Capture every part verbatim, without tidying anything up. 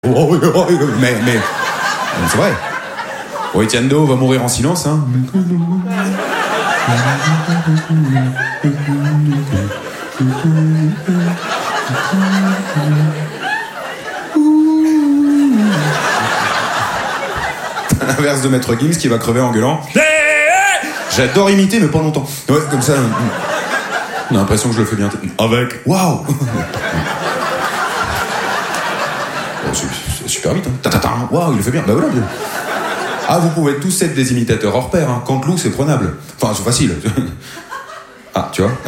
Oh, oui, oh, oui, mais, mais, c'est vrai. Oitiendo va mourir en silence, hein. L'inverse de Maître Gims qui va crever en gueulant. J'adore imiter, mais pas longtemps. Ouais, comme ça, on a l'impression que je le fais bien. Avec. Waouh. C'est super vite, hein. Waouh, il le fait bien. Bah voilà. Ah, vous pouvez tous être des imitateurs hors pair, hein. Canteloup, c'est prenable. Enfin, c'est facile. Ah, tu vois.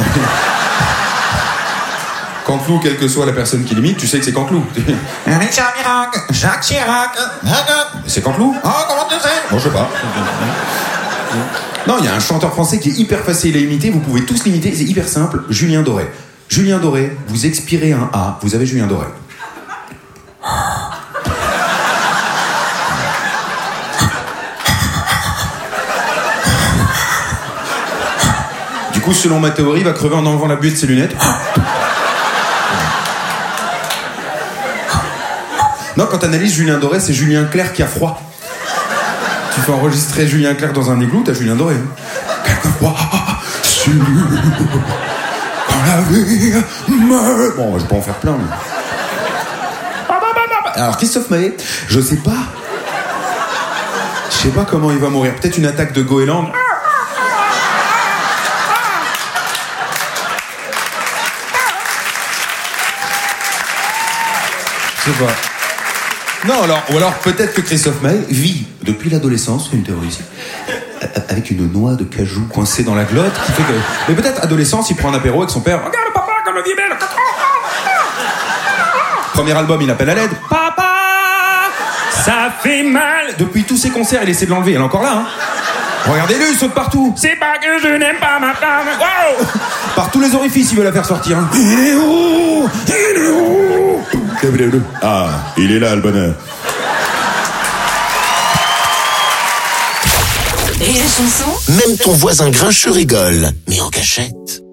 Canteloup, quelle que soit la personne qui l'imite, tu sais que c'est Canteloup. Richard Mirac, Jacques Chirac. C'est Canteloup. Oh, comment tu sais? Bon, je sais pas. Non, il y a un chanteur français qui est hyper facile à imiter, vous pouvez tous l'imiter, c'est hyper simple, Julien Doré. Julien Doré, vous expirez un A, vous avez Julien Doré. Du coup, selon ma théorie, il va crever en enlevant la buée de ses lunettes. Non, quand t'analyses Julien Doré, c'est Julien Clerc qui a froid. Tu fais enregistrer Julien Clerc dans un igloo, t'as Julien Doré. Quelquefois, sur quand la vie me... Bon, je peux en faire plein. Mais... Alors, Christophe Maé, je sais pas. Je sais pas comment il va mourir. Peut-être une attaque de goéland. Je sais pas. Non, alors, ou alors peut-être que Christophe Maé vit depuis l'adolescence, c'est une théorie ici, avec une noix de cajou coincée dans la glotte, qui fait que... Mais peut-être adolescence, il prend un apéro avec son père. Regarde papa, comme le dit belle. Premier album, il appelle à l'aide. Papa, ça fait mal. Depuis tous ses concerts, il essaie de l'enlever. Elle est encore là, hein. Regardez-le, il saute partout. C'est pas que je n'aime pas ma femme. Wow. Par tous les orifices, il veut la faire sortir. Hein. Il est où? Il est où? Ah, il est là, le bonheur. Et la chanson? Même ton voisin grincheux rigole, mais en cachette.